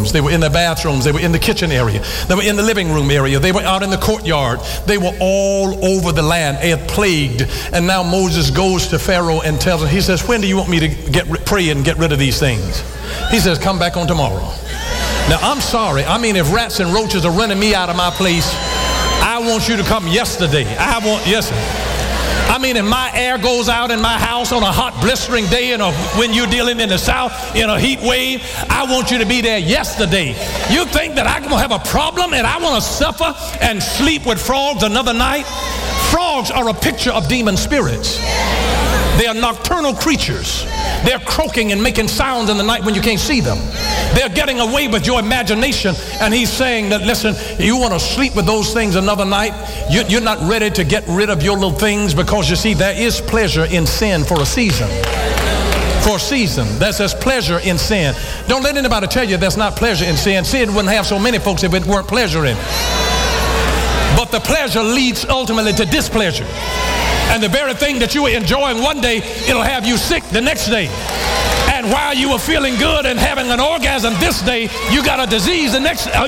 rooms. They were in the bathrooms. They were in the kitchen area. They were in the living room area. They were out in the courtyard. They were all over the land, plagued. And now Moses goes to Pharaoh and tells him, he says, when do you want me to pray and get rid of these things? He says, come back on tomorrow. Now, I'm sorry. I mean, if rats and roaches are running me out of my place, I want you to come yesterday. Yes, sir. I mean, if my air goes out in my house on a hot, blistering day, and when you're dealing in the South in a heat wave, I want you to be there yesterday. You think that I'm going to have a problem and I want to suffer and sleep with frogs another night? Frogs are a picture of demon spirits. They are nocturnal creatures. They're croaking and making sounds in the night when you can't see them. They're getting away with your imagination. And he's saying that, listen, you want to sleep with those things another night? You're not ready to get rid of your little things, because you see, there is pleasure in sin for a season. For a season. There's pleasure in sin. Don't let anybody tell you there's not pleasure in sin. Sin wouldn't have so many folks if it weren't pleasure in it. But the pleasure leads ultimately to displeasure. And the very thing that you were enjoying one day, it'll have you sick the next day. And while you were feeling good and having an orgasm this day, you got a disease the next day.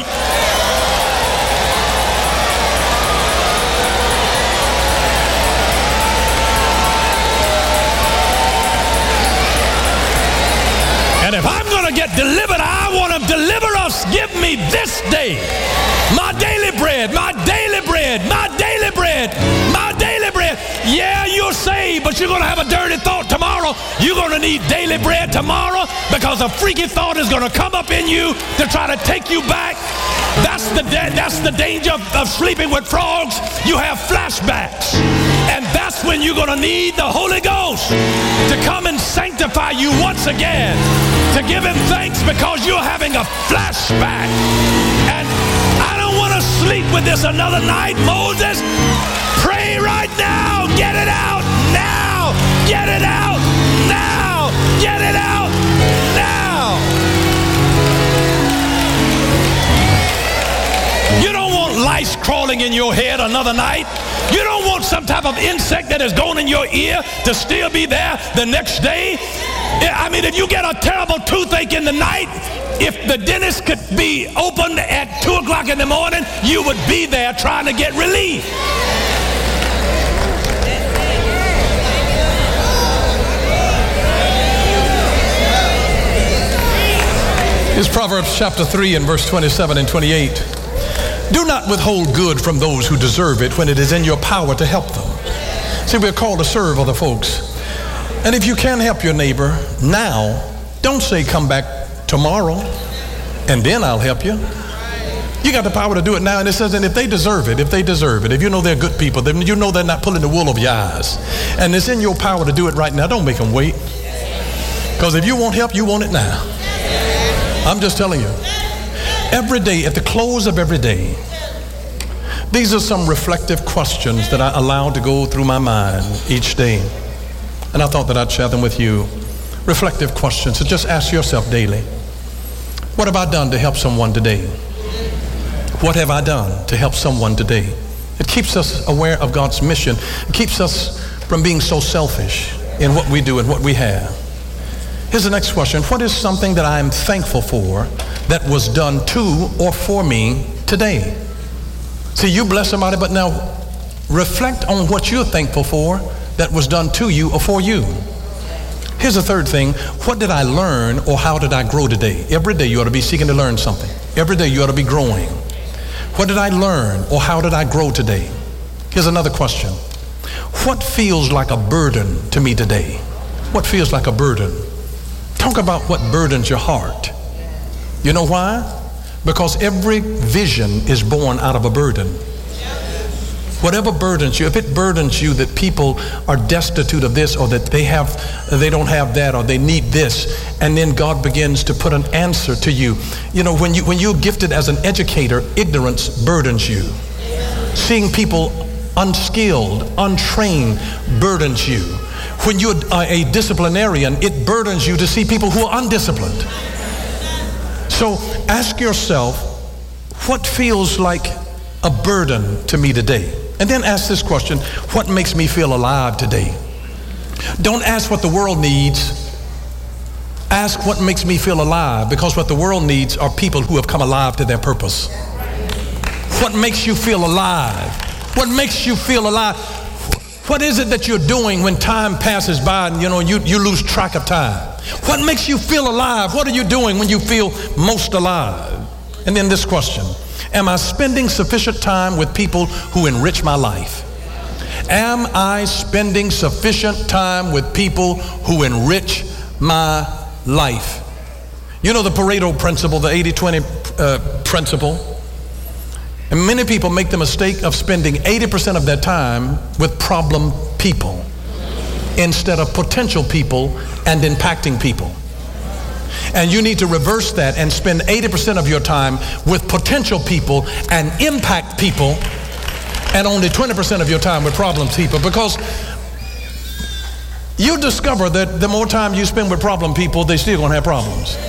And if I'm going to get delivered, I want to deliver us. Give me this day my daily bread, my daily bread, my daily bread, my daily bread. Yeah, you're saved, but you're going to have a dirty thought tomorrow. You're going to need daily bread tomorrow, because a freaky thought is going to come up in you to try to take you back. That's the danger of sleeping with frogs. You have flashbacks. And that's when you're going to need the Holy Ghost to come and sanctify you once again, to give him thanks because you're having a flashback. And I don't want to sleep with this another night. Moses, pray right now. Get it out now. Get it out now. Get it out now. You don't want lice crawling in your head another night. You don't want some type of insect that has gone in your ear to still be there the next day. I mean, if you get a terrible toothache in the night, if the dentist could be open at 2 o'clock in the morning, you would be there trying to get relief. It's Proverbs chapter 3 and verse 27 and 28. Do not withhold good from those who deserve it when it is in your power to help them. See, we're called to serve other folks. And if you can help your neighbor now, don't say come back tomorrow and then I'll help you. You got the power to do it now. And it says, and if they deserve it, if you know they're good people, then you know they're not pulling the wool over your eyes, and it's in your power to do it right now, don't make them wait. Because if you want help, you want it now. I'm just telling you. Every day, at the close of every day, these are some reflective questions that I allow to go through my mind each day. And I thought that I'd share them with you. Reflective questions. So just ask yourself daily, what have I done to help someone today? What have I done to help someone today? It keeps us aware of God's mission. It keeps us from being so selfish in what we do and what we have. Here's the next question. What is something that I am thankful for that was done to or for me today? See, you bless somebody, but now reflect on what you're thankful for that was done to you or for you. Here's the third thing. What did I learn or how did I grow today? Every day you ought to be seeking to learn something. Every day you ought to be growing. What did I learn or how did I grow today? Here's another question. What feels like a burden to me today? What feels like a burden? Talk about what burdens your heart. You know why? Because every vision is born out of a burden. Whatever burdens you, if it burdens you that people are destitute of this, or that they don't have that, or they need this, and then God begins to put an answer to you. You know, when you're gifted as an educator, ignorance burdens you. Seeing people unskilled, untrained burdens you. When you're a disciplinarian, it burdens you to see people who are undisciplined. So ask yourself, what feels like a burden to me today? And then ask this question, what makes me feel alive today? Don't ask what the world needs. Ask what makes me feel alive, because what the world needs are people who have come alive to their purpose. What makes you feel alive? What makes you feel alive? What is it that you're doing when time passes by and you lose track of time? What makes you feel alive? What are you doing when you feel most alive? And then this question: am I spending sufficient time with people who enrich my life? Am I spending sufficient time with people who enrich my life? You know the Pareto principle, the 80-20 principle? And many people make the mistake of spending 80% of their time with problem people instead of potential people and impacting people. And you need to reverse that and spend 80% of your time with potential people and impact people, and only 20% of your time with problem people, because you discover that the more time you spend with problem people, they still gonna have problems.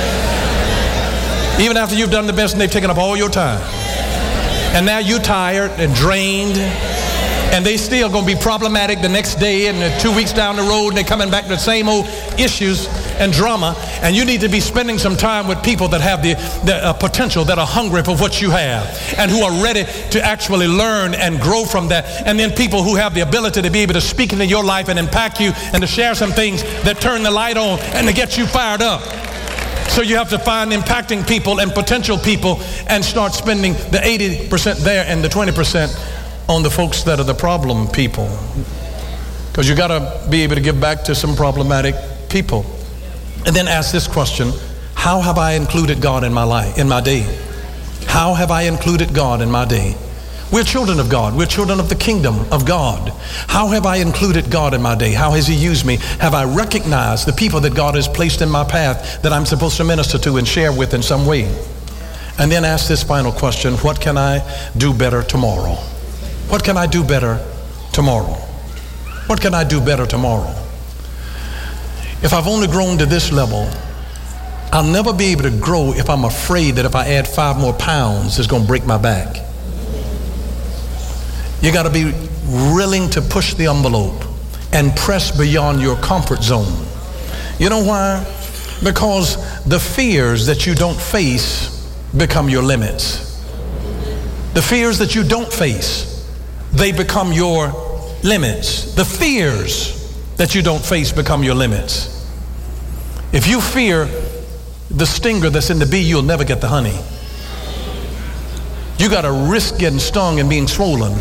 Even after you've done the best and they've taken up all your time. And now you're tired and drained, and they still gonna be problematic the next day and 2 weeks down the road, and they're coming back to the same old issues and drama. And you need to be spending some time with people that have the potential, that are hungry for what you have, and who are ready to actually learn and grow from that. And then people who have the ability to be able to speak into your life and impact you, and to share some things that turn the light on and to get you fired up. So you have to find impacting people and potential people and start spending the 80% there and the 20% on the folks that are the problem people. Because you got to be able to give back to some problematic people. And then ask this question: how have I included God in my life, in my day? How have I included God in my day? We're children of God. We're children of the kingdom of God. How have I included God in my day? How has He used me? Have I recognized the people that God has placed in my path that I'm supposed to minister to and share with in some way? And then ask this final question: what can I do better tomorrow? What can I do better tomorrow? What can I do better tomorrow? If I've only grown to this level, I'll never be able to grow if I'm afraid that if I add 5 more pounds, it's going to break my back. You got to be willing to push the envelope and press beyond your comfort zone. You know why? Because the fears that you don't face become your limits. The fears that you don't face, they become your limits. The fears that you don't face become your limits. If you fear the stinger that's in the bee, you'll never get the honey. You got to risk getting stung and being swollen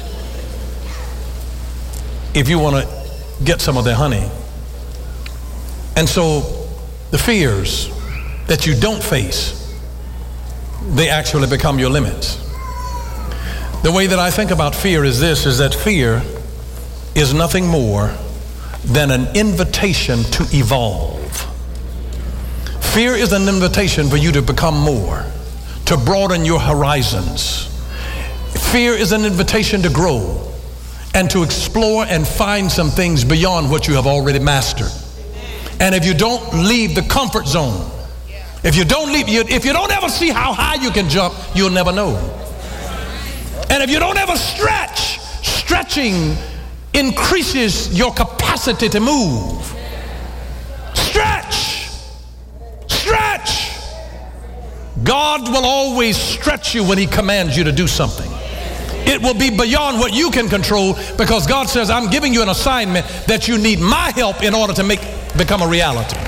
if you want to get some of their honey. And so the fears that you don't face, they actually become your limits. The way that I think about fear is this, is that fear is nothing more than an invitation to evolve. Fear is an invitation for you to become more, to broaden your horizons. Fear is an invitation to grow and to explore and find some things beyond what you have already mastered. And if you don't leave the comfort zone, if you don't ever see how high you can jump, you'll never know. And if you don't ever stretch, stretching increases your capacity to move. Stretch. Stretch. God will always stretch you when He commands you to do something. It will be beyond what you can control, because God says, I'm giving you an assignment that you need my help in order to become a reality.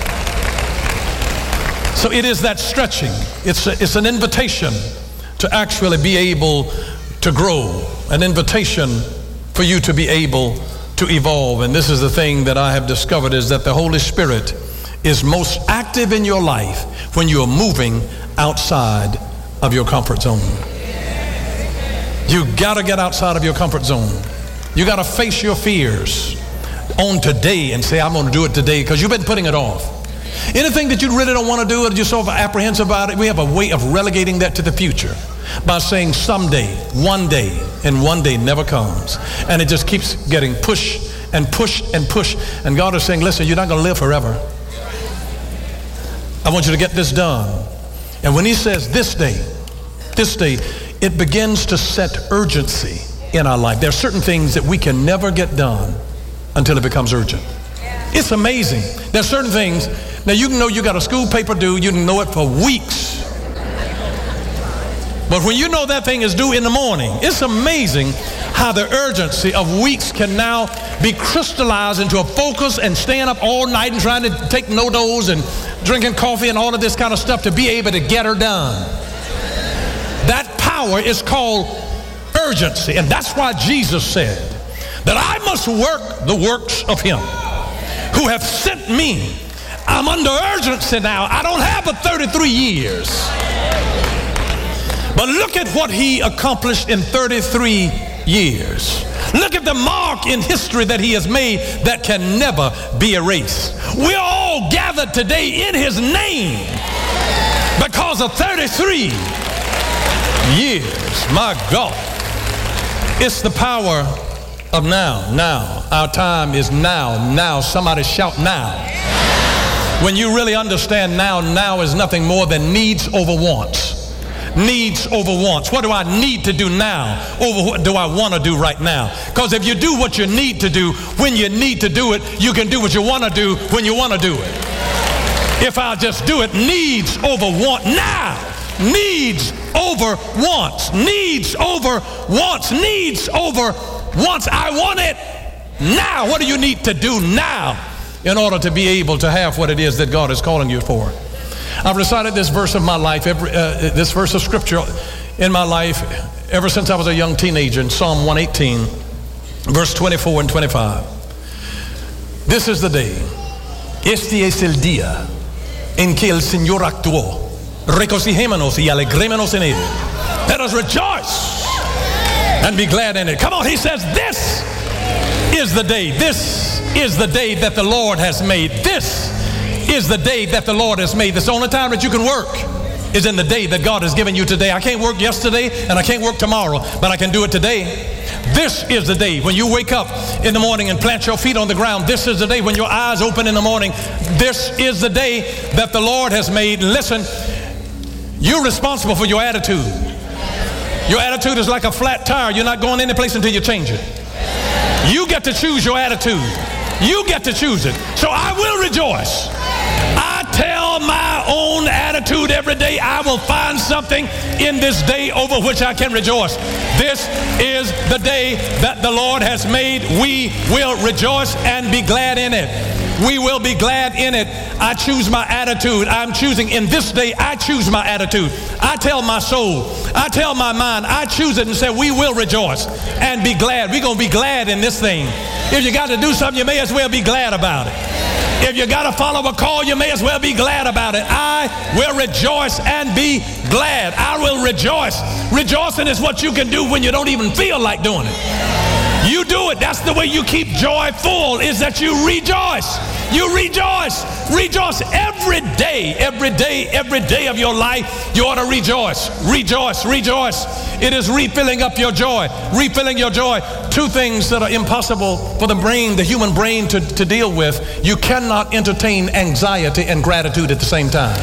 So it is that stretching. It's an invitation to actually be able to grow, an invitation for you to be able to evolve. And this is the thing that I have discovered, is that the Holy Spirit is most active in your life when you are moving outside of your comfort zone. You got to get outside of your comfort zone. You got to face your fears on today and say, I'm going to do it today, because you've been putting it off. Anything that you really don't want to do, or you're so apprehensive about it, we have a way of relegating that to the future by saying someday, one day, and one day never comes. And it just keeps getting pushed and pushed and pushed. And God is saying, listen, you're not going to live forever. I want you to get this done. And when He says this day, it begins to set urgency in our life. There are certain things that we can never get done until it becomes urgent. It's amazing. There's certain things. Now you can know you got a school paper due. You can know it for weeks. But when you know that thing is due in the morning, it's amazing how the urgency of weeks can now be crystallized into a focus and staying up all night and trying to take no-dos and drinking coffee and all of this kind of stuff to be able to get her done. That power is called urgency. And that's why Jesus said that I must work the works of him who have sent me. I'm under urgency now. I don't have but 33 years. But look at what he accomplished in 33 years. Look at the mark in history that he has made that can never be erased. We're all gathered today in his name because of 33 years. My God. It's the power of now. Now. Our time is now. Now. Somebody shout now. When you really understand now, now is nothing more than needs over wants. Needs over wants. What do I need to do now over what do I want to do right now? Because if you do what you need to do when you need to do it, you can do what you want to do when you want to do it. If I just do it, needs over want now. Needs over wants. Needs over wants. Needs over wants. I want it now. What do you need to do now in order to be able to have what it is that God is calling you for? I've recited this verse of my life, this verse of scripture in my life ever since I was a young teenager in Psalm 118, verse 24 and 25. This is the day. Este es el día en que el Señor actuó. Regocijémonos y alegrémonos en él. Let us rejoice and be glad in it. Come on, he says, this is the day. This is the day that the Lord has made. This is the day that the Lord has made. That's the only time that you can work is in the day that God has given you today. I can't work yesterday and I can't work tomorrow, but I can do it today. This is the day when you wake up in the morning and plant your feet on the ground. This is the day when your eyes open in the morning. This is the day that the Lord has made. And listen, you're responsible for your attitude. Your attitude is like a flat tire. You're not going any place until you change it. You get to choose your attitude. You get to choose it. So I will rejoice. I tell my own attitude every day, I will find something in this day over which I can rejoice. This is the day that the Lord has made. We will rejoice and be glad in it. We will be glad in it. I choose my attitude. I'm choosing in this day, I choose my attitude. I tell my soul, I tell my mind, I choose it and say we will rejoice and be glad. We're going to be glad in this thing. If you got to do something, you may as well be glad about it. If you got to follow a call, you may as well be glad about it. I will rejoice and be glad. I will rejoice. Rejoicing is what you can do when you don't even feel like doing it. You do it. That's the way you keep joy full, is that you rejoice. You rejoice. Rejoice every day, every day, every day of your life. You ought to rejoice. Rejoice, rejoice. It is refilling up your joy, refilling your joy. Two things that are impossible for the brain, the human brain to deal with. You cannot entertain anxiety and gratitude at the same time.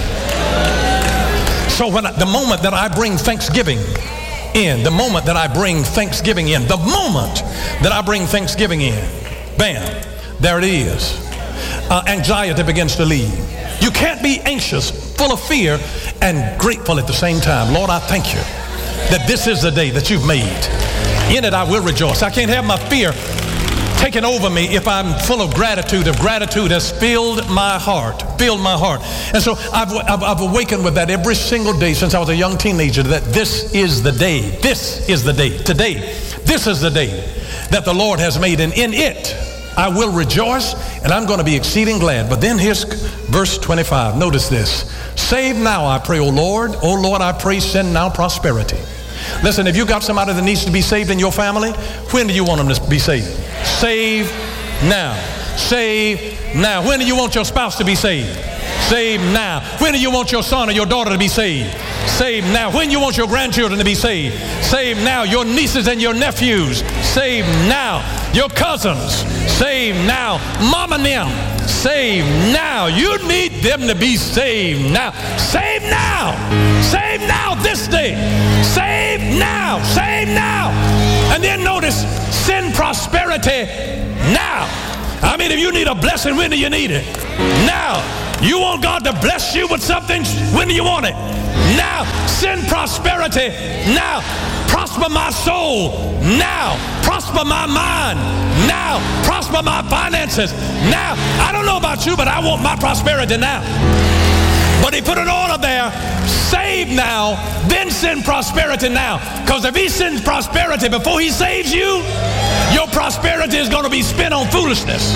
So the moment that I bring thanksgiving in, the moment that I bring thanksgiving in, the moment that I bring thanksgiving in, bam, there it is. Anxiety begins to leave. You can't be anxious, full of fear, and grateful at the same time. Lord, I thank you that this is the day that you've made. In it I will rejoice. I can't have my fear taken over me if I'm full of gratitude. If gratitude has filled my heart. And so I've awakened with that every single day since I was a young teenager, that this is the day. This is the day. Today, this is the day that the Lord has made, and in it I will rejoice, and I'm going to be exceeding glad. But then here's verse 25. Notice this. Save now, I pray, O Lord. O Lord, I pray, send now prosperity. Listen, if you got somebody that needs to be saved in your family, when do you want them to be saved? Save now. Save now. When do you want your spouse to be saved? Save now. When do you want your son or your daughter to be saved? Save now. When do you want your grandchildren to be saved? Save now. Your nieces and your nephews, save now. Your cousins, save now. Mama and them, save now. You need them to be saved now. Save now. Save now this day. Save now. Save now. And then notice, send prosperity now. I mean, if you need a blessing, when do you need it? Now. You want God to bless you with something? When do you want it? Now. Send prosperity. Now. Prosper my soul. Now. Prosper my mind. Now. Prosper my finances. Now. I don't know about you, but I want my prosperity now. But he put an order there. Save now, then send prosperity now. Because if he sends prosperity before he saves you, your prosperity is going to be spent on foolishness.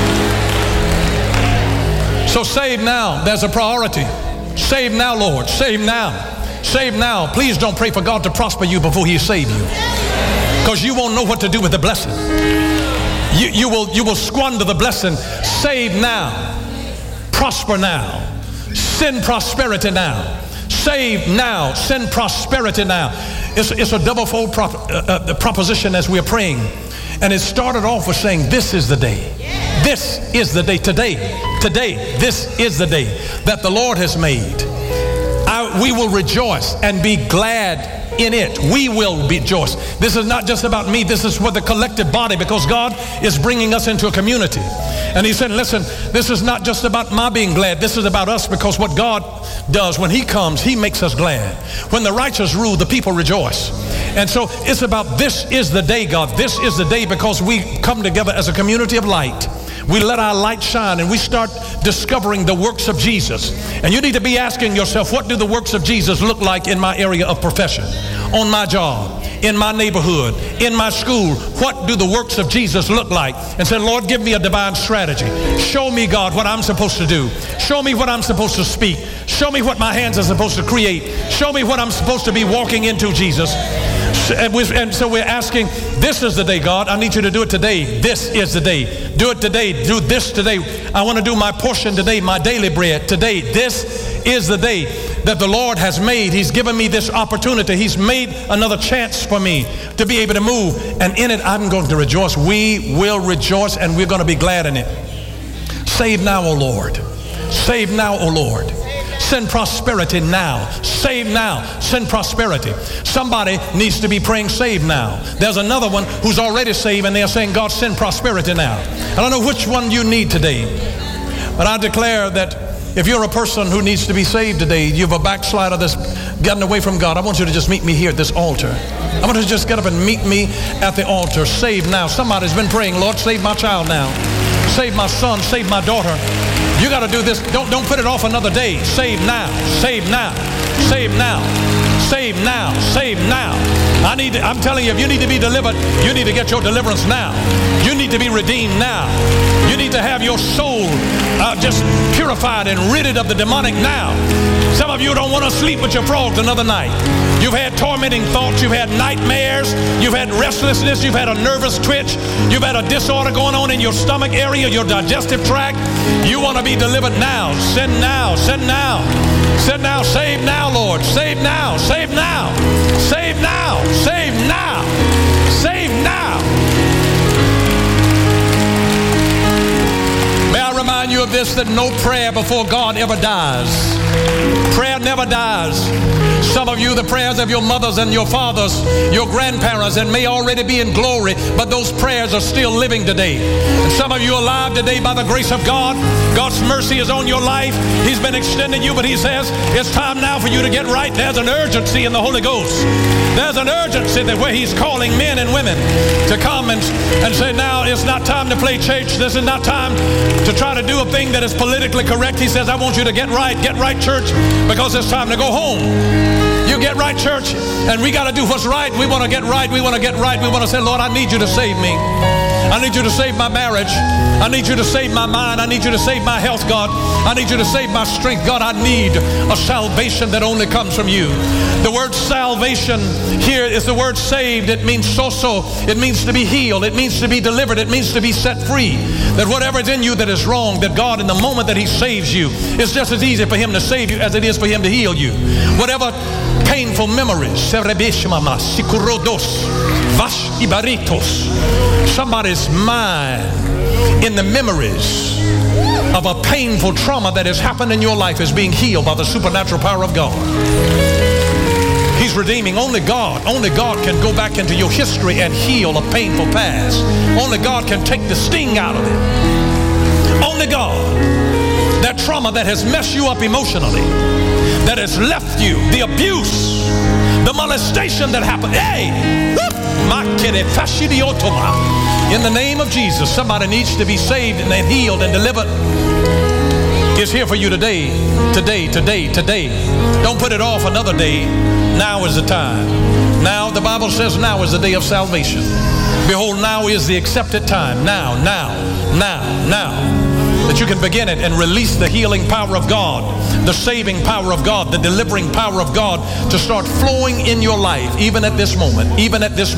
So save now. There's a priority. Save now, Lord. Save now. Save now. Please don't pray for God to prosper you before he saves you. Because you won't know what to do with the blessing. You will squander the blessing. Save now. Prosper now. Send prosperity now. Save now. Send prosperity now. It's a double-fold proposition as we're praying. And it started off with saying, this is the day. This is the day. Today, this is the day that the Lord has made. We will rejoice and be glad in it. We will rejoice. This is not just about me. This is for the collective body, because God is bringing us into a community. And he said, listen, this is not just about my being glad. This is about us, because what God does when he comes, he makes us glad. When the righteous rule, the people rejoice. And so it's about this is the day, God. This is the day, because we come together as a community of light. We let our light shine and we start discovering the works of Jesus. And you need to be asking yourself, what do the works of Jesus look like in my area of profession, on my job, in my neighborhood, in my school? What do the works of Jesus look like? And say, Lord, give me a divine strategy. Show me, God, what I'm supposed to do. Show me what I'm supposed to speak. Show me what my hands are supposed to create. Show me what I'm supposed to be walking into, Jesus. And so we're asking, this is the day, God. I need you to do it today. This is the day. Do it today. Do this today. I want to do my portion today, my daily bread today. This is the day that the Lord has made. He's given me this opportunity. He's made another chance for me to be able to move. And in it, I'm going to rejoice. We will rejoice, and we're going to be glad in it. Save now, O Lord. Save now, O Lord. Send prosperity now. Save now. Send prosperity. Somebody needs to be praying save now. There's another one who's already saved, and they're saying, God, send prosperity now. I don't know which one you need today, but I declare that if you're a person who needs to be saved today, you're a backslider that's gotten away from God, I want you to just meet me here at this altar. I want you to just get up and meet me at the altar. Save now. Somebody's been praying, Lord, save my child now. Save my son. Save my daughter. You got to do this. Don't put it off another day. Save now. Save now. Save now. Save now. Save now. I'm telling you, if you need to be delivered, you need to get your deliverance now. You need to be redeemed now. You need to have your soul just purified and ridded of the demonic now. Some of you don't want to sleep with your frogs another night. You've had tormenting thoughts. You've had nightmares. You've had restlessness. You've had a nervous twitch. You've had a disorder going on in your stomach area, your digestive tract. You want to be delivered now. Send now. Send now. Send now. Save now, Lord. Save now. Save now. Save now. Save now. Save now. May I remind you of this, that no prayer before God ever dies. Prayer never dies. Some of you, the prayers of your mothers and your fathers, your grandparents, and may already be in glory, but those prayers are still living today. And some of you are alive today by the grace of God. God's mercy is on your life. He's been extending you, but he says, it's time now for you to get right. There's an urgency in the Holy Ghost. There's an urgency that where he's calling men and women to come and say, now it's not time to play church. This is not time to try to do a thing that is politically correct. He says, I want you to get right, church, because it's time to go home. You get right, church, and we got to do what's right. We want to get right. We want to get right. We want to say, Lord, I need you to save me. I need you to save my marriage. I need you to save my mind. I need you to save my health, God. I need you to save my strength. God, I need a salvation that only comes from you. The word salvation here is the word saved. It means sozo. It means to be healed. It means to be delivered. It means to be set free. That whatever is in you that is wrong, that God, in the moment that he saves you, it's just as easy for him to save you as it is for him to heal you. Whatever painful memories, somebody's mind in the memories of a painful trauma that has happened in your life is being healed by the supernatural power of God. He's He's redeeming. Only God can go back into your history and heal a painful past. Only God can take the sting out of it. Only God. That trauma that has messed you up emotionally, that has left you, the abuse, the molestation that happened. Hey! In the name of Jesus, somebody needs to be saved and healed and delivered. It's here for you today. Today. Don't put it off another day. Now is the time. Now, the Bible says now is the day of salvation. Behold, now is the accepted time. Now. That you can begin it and release the healing power of God, the saving power of God, the delivering power of God to start flowing in your life, even at this moment. He's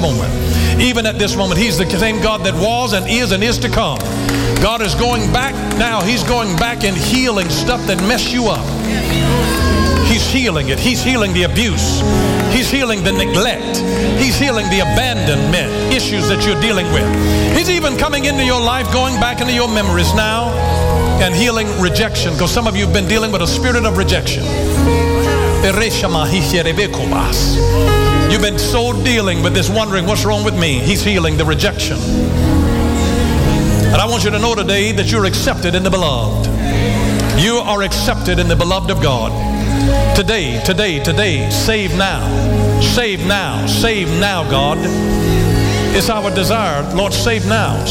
the same God that was and is to come. God is going back now. He's going back and healing stuff that messed you up. He's healing it. He's healing the abuse. He's healing the neglect. He's healing the abandonment issues that you're dealing with. He's even coming into your life, going back into your memories now and healing rejection, because some of you have been dealing with a spirit of rejection. You've been so dealing with this, wondering what's wrong with me. He's healing the rejection. And I want you to know today that you're accepted in the beloved. You are accepted in the beloved of God. Today. Save now, God. It's our desire. Lord, save now.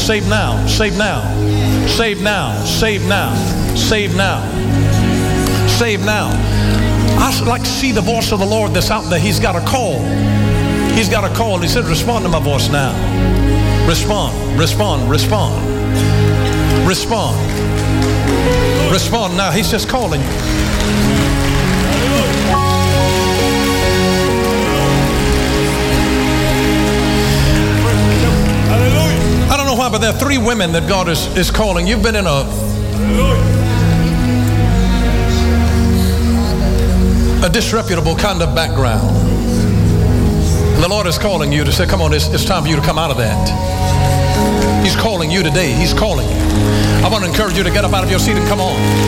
I like to see the voice of the Lord that's out there. He's got a call. He said, respond to my voice now. Respond now. He's just calling you. I don't know why, but there are 3 women that God is calling. You've been in a disreputable kind of background. And the Lord is calling you to say, come on, it's time for you to come out of that. He's calling you today. He's calling you. I want to encourage you to get up out of your seat and come on.